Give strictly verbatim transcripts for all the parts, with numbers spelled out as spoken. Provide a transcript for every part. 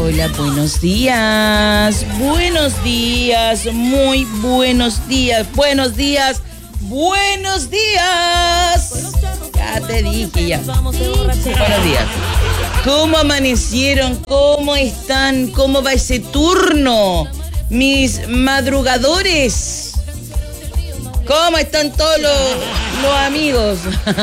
hola, buenos días. Buenos días, muy buenos días. Buenos días, buenos días. Ya te dije ya. Buenos días. ¿Cómo amanecieron? ¿Cómo están? ¿Cómo va ese turno? Mis madrugadores. ¿Cómo están todos los, los amigos?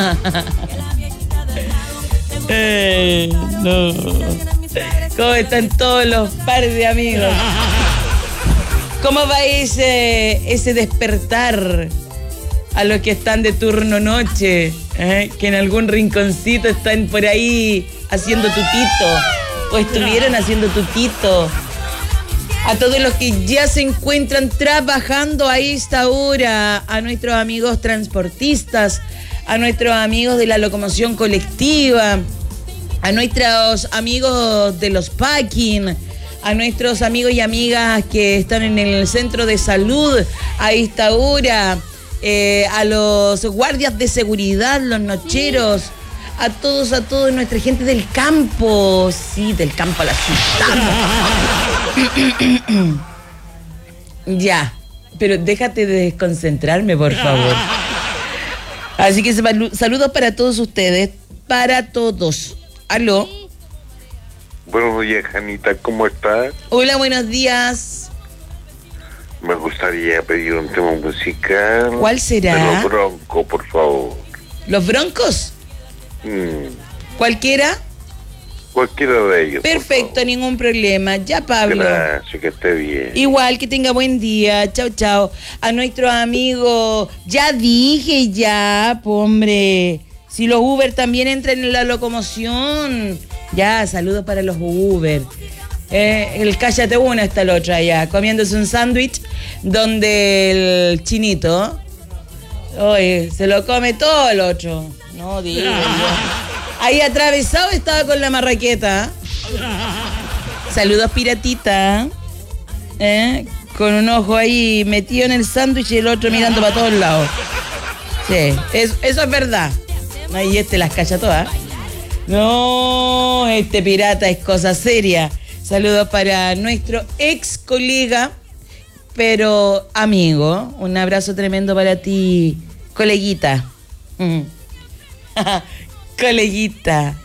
eh, no. ¿Cómo están todos los pares de amigos? ¿Cómo va ese, ese despertar a los que están de turno noche? ¿Eh? Que en algún rinconcito están por ahí haciendo tutito. O estuvieron haciendo tutito. A todos los que ya se encuentran trabajando a esta hora, a nuestros amigos transportistas, a nuestros amigos de la locomoción colectiva, a nuestros amigos de los packing, a nuestros amigos y amigas que están en el centro de salud a esta hora, eh, a los guardias de seguridad, los nocheros, a todos, a toda nuestra gente del campo, sí, del campo a la ciudad. Ya, pero déjate de desconcentrarme, por favor. Así que saludos para todos ustedes, para todos. ¿Aló? Buenos días, Janita, ¿cómo estás? Hola, buenos días. Me gustaría pedir un tema musical. ¿Cuál será? De los Broncos, por favor. ¿Los Broncos? Mm. ¿Cualquiera? Cualquiera de ellos. Perfecto, ningún problema. Ya, Pablo. Gracias, que esté bien. Igual, que tenga buen día. Chao, chao. A nuestros amigos, ya dije ya, po, hombre. Si los Uber también entran en la locomoción. Ya, saludos para los Uber. Eh, el cállate una está el otro allá, comiéndose un sándwich donde el chinito, oye, se lo come todo el otro. No digo yo. Ahí atravesado estaba con la marraqueta. Saludos, piratita. ¿Eh? Con un ojo ahí metido en el sándwich y el otro mirando para todos lados. Sí, eso, eso es verdad. Y este las calla todas. No, este pirata es cosa seria. Saludos para nuestro ex colega, pero amigo. Un abrazo tremendo para ti, coleguita. Mm. Coleguita.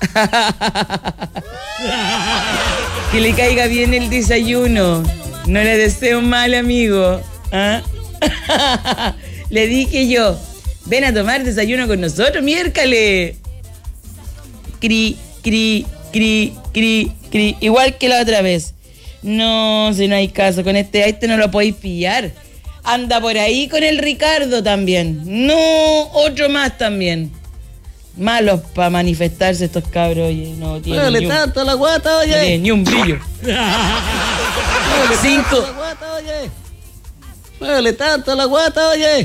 Que le caiga bien el desayuno. No le deseo mal, amigo. ¿Ah? Le dije yo, ven a tomar desayuno con nosotros, miércale. Cri, cri, cri, cri, cri. Igual que la otra vez. No, si no hay caso. Con este, a este no lo podéis pillar. Anda por ahí con el Ricardo también. No, otro más también. Malos para manifestarse estos cabros, oye. No tienen Muévele ni un, tanto la guata, oye. no tienen ni un brillo. Cinco. La guata, oye. Muévele tanto la guata, oye.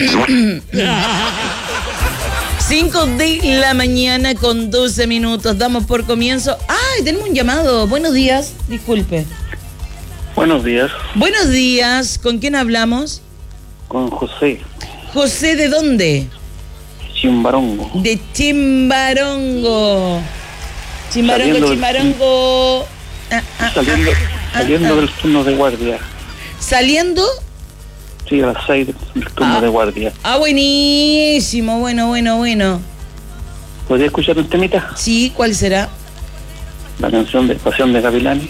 cinco de la mañana con doce minutos. Damos por comienzo. ¡Ay! Tenemos un llamado. Buenos días. Disculpe. Buenos días. Buenos días. ¿Con quién hablamos? Con José. José, ¿de dónde? Chimbarongo. De Chimbarongo. Chimbarongo, Saliendo del- Chimbarongo. Ah, ah, Saliendo, ah, saliendo ah. del turno de guardia. ¿Saliendo? Sí, a las seis del turno Ah. de guardia. Ah, buenísimo. Bueno, bueno, bueno. ¿Podría escuchar un temita? Sí, ¿cuál será? La canción de Pasión de Gavilanes.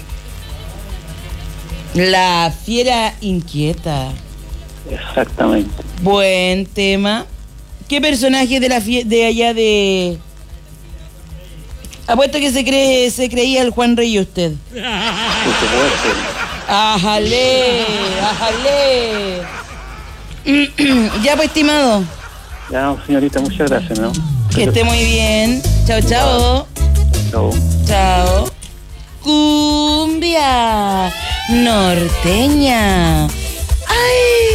La fiera inquieta. Exactamente. Buen tema. ¿Qué personaje de la fie- de allá de... Apuesto que se cree se creía el Juan Rey usted. Por supuesto. ¡Ajale! ¡Ajale! Ya, pues, estimado. Ya, señorita, muchas gracias, ¿no? Que esté muy bien. Chao, chao. Chao. Chao. Cumbia norteña. ¡Ay!